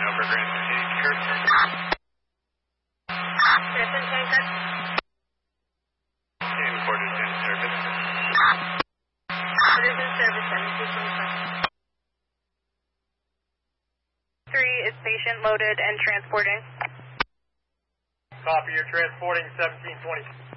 over Grand City, Kirsten. Citizen 26. And quarters in service. Citizen service 1725. 3 is patient loaded and transporting. Copy, you're transporting 1720.